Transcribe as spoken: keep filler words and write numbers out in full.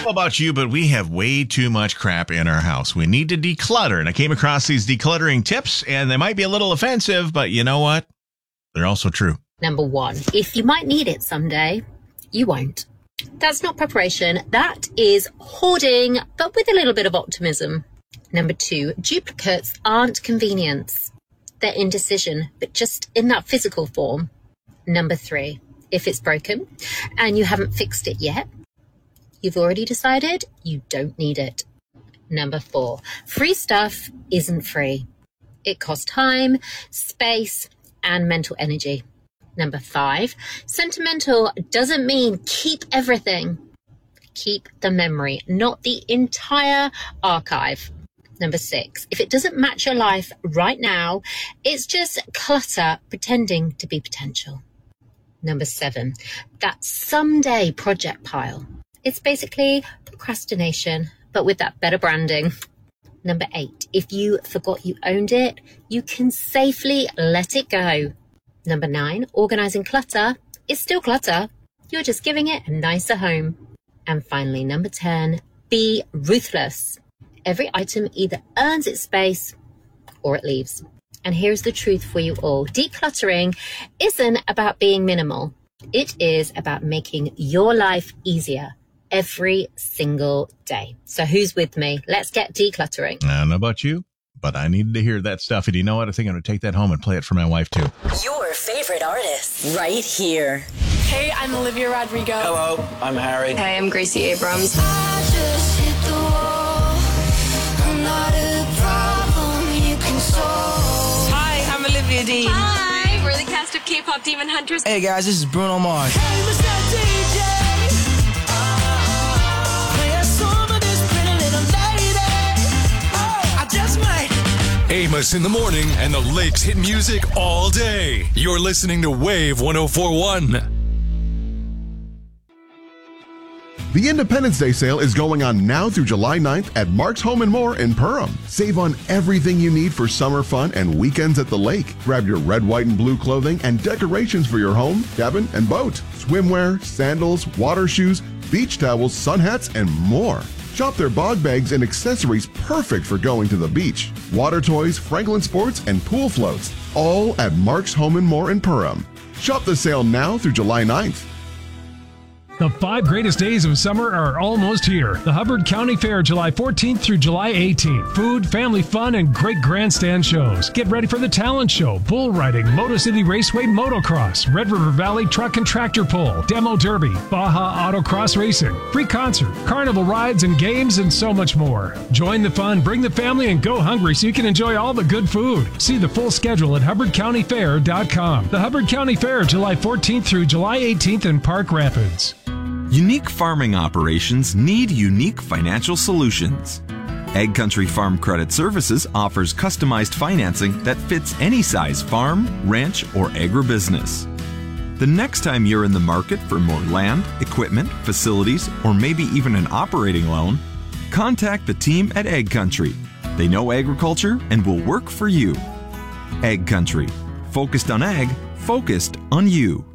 know about you, but we have way too much crap in our house. We need to declutter. And I came across these decluttering tips, and they might be a little offensive, but you know what? They're also true. Number one, if you might need it someday, you won't. That's not preparation. That is hoarding, but with a little bit of optimism. Number two, duplicates aren't convenience. They're indecision, but just in that physical form. Number three, if it's broken and you haven't fixed it yet, you've already decided you don't need it. Number four, free stuff isn't free. It costs time, space, and mental energy. Number five, sentimental doesn't mean keep everything. Keep the memory, not the entire archive. Number six, if it doesn't match your life right now, it's just clutter pretending to be potential. Number seven, that someday project pile. It's basically procrastination, but with that better branding. Number eight, if you forgot you owned it, you can safely let it go. Number nine, organizing clutter is still clutter. You're just giving it a nicer home. And finally, number ten, be ruthless. Every item either earns its space or it leaves. And here's the truth for you all. Decluttering isn't about being minimal. It is about making your life easier every single day. So who's with me? Let's get decluttering. I don't know about you, but I needed to hear that stuff. And you know what? I think I'm going to take that home and play it for my wife, too. Your favorite artists right here. Hey, I'm Olivia Rodrigo. Hello, I'm Harry. Hey, I'm Gracie Abrams. I just hit the wall. I'm not a problem you can solve. Hi, I'm Olivia Dean. Hi, we're the cast of K-pop Demon Hunters. Hey guys, this is Bruno Mars. Hey, Mister D J. Oh, play a song of this pretty little lady. Oh, I just might. Amos in the morning and the Lakes hit music all day. You're listening to Wave one oh four point one. The Independence Day sale is going on now through July ninth at Mark's Home and More in Perham. Save on everything you need for summer fun and weekends at the lake. Grab your red, white, and blue clothing and decorations for your home, cabin, and boat. Swimwear, sandals, water shoes, beach towels, sun hats, and more. Shop their bog bags and accessories perfect for going to the beach. Water toys, Franklin Sports, and pool floats. All at Mark's Home and More in Perham. Shop the sale now through July ninth. The five greatest days of summer are almost here. The Hubbard County Fair, July fourteenth through July eighteenth. Food, family fun, and great grandstand shows. Get ready for the talent show, bull riding, Moto City Raceway motocross, Red River Valley truck and tractor pull, demo derby, Baja autocross racing, free concert, carnival rides and games, and so much more. Join the fun, bring the family, and go hungry so you can enjoy all the good food. See the full schedule at hubbard county fair dot com. The Hubbard County Fair, July fourteenth through July eighteenth in Park Rapids. Unique farming operations need unique financial solutions. Egg Country Farm Credit Services offers customized financing that fits any size farm, ranch, or agribusiness. The next time you're in the market for more land, equipment, facilities, or maybe even an operating loan, contact the team at Egg Country. They know agriculture and will work for you. Egg Country. Focused on ag, focused on you.